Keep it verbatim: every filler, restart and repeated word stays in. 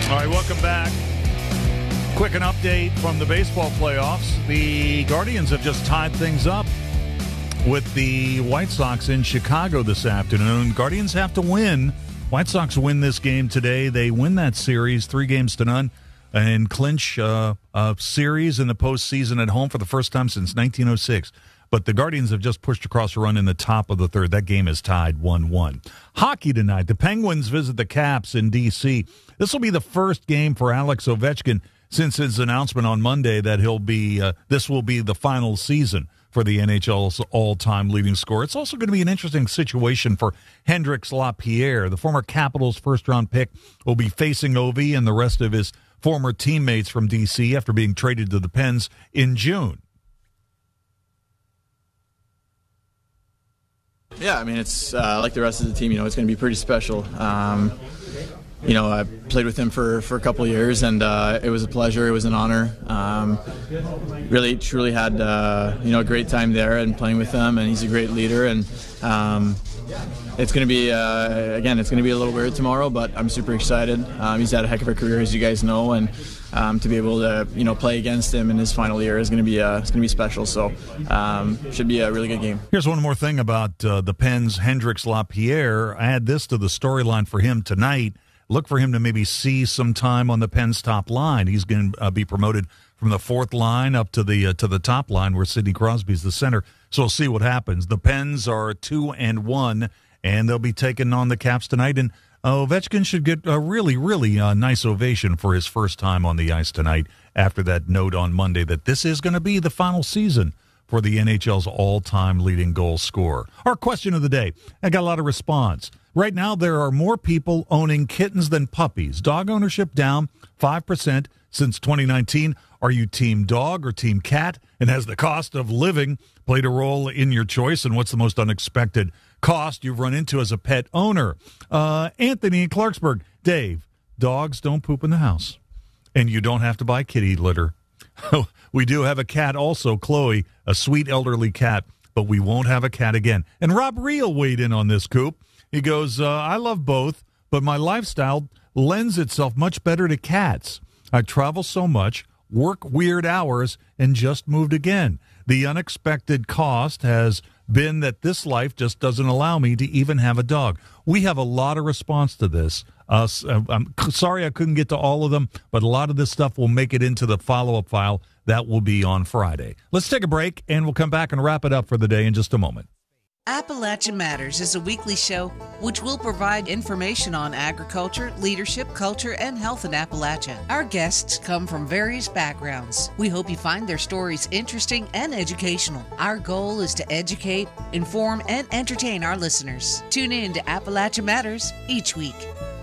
All right, welcome back. Quick an update from the baseball playoffs. The Guardians have just tied things up with the White Sox in Chicago this afternoon. Guardians have to win. White Sox win this game today. They win that series three games to none and clinch uh, a series in the postseason at home for the first time since nineteen oh six. But the Guardians have just pushed across a run in the top of the third. That game is tied one one. Hockey tonight. The Penguins visit the Caps in D C This will be the first game for Alex Ovechkin since his announcement on Monday that he'll be. Uh, this will be the final season for the N H L's all-time leading scorer. It's also going to be an interesting situation for Hendrix Lapierre. The former Capitals first-round pick will be facing Ovi and the rest of his former teammates from D C after being traded to the Pens in June. Yeah, I mean, it's uh, like the rest of the team, you know, it's going to be pretty special. Um, you know, I played with him for, for a couple of years, and uh, it was a pleasure. It was an honor. Um, really, truly had, uh, you know, a great time there and playing with him, and he's a great leader. And um, it's going to be, uh, again, it's going to be a little weird tomorrow, but I'm super excited. Um, he's had a heck of a career, as you guys know, and um, to be able to, you know, play against him in his final year is going to be, uh, it's going to be special. So, um, should be a really good game. Here's one more thing about uh, the Pens' Hendrix Lapierre. Add this to the storyline for him tonight. Look for him to maybe see some time on the Pens' top line. He's going to uh, be promoted from the fourth line up to the uh, to the top line where Sidney Crosby's the center. So we'll see what happens. The Pens are two and one, and they'll be taking on the Caps tonight. And uh, Ovechkin should get a really, really uh, nice ovation for his first time on the ice tonight after that note on Monday that this is going to be the final season for the N H L's all-time leading goal scorer. Our question of the day. I got a lot of response. Right now, there are more people owning kittens than puppies. Dog ownership down five percent since twenty nineteen. Are you team dog or team cat? And has the cost of living played a role in your choice? And what's the most unexpected cost you've run into as a pet owner? Uh, Anthony in Clarksburg. Dave, dogs don't poop in the house. And you don't have to buy kitty litter. We do have a cat also, Chloe, a sweet elderly cat, but we won't have a cat again. And Rob Reel weighed in on this, Coop. He goes, uh, I love both, but my lifestyle lends itself much better to cats. I travel so much, work weird hours, and just moved again. The unexpected cost has been that this life just doesn't allow me to even have a dog. We have a lot of response to this. Uh, I'm sorry I couldn't get to all of them, but a lot of this stuff will make it into the follow-up file. That will be on Friday. Let's take a break, and we'll come back and wrap it up for the day in just a moment. Appalachia Matters is a weekly show which will provide information on agriculture, leadership, culture, and health in Appalachia. Our guests come from various backgrounds. We hope you find their stories interesting and educational. Our goal is to educate, inform, and entertain our listeners. Tune in to Appalachia Matters each week.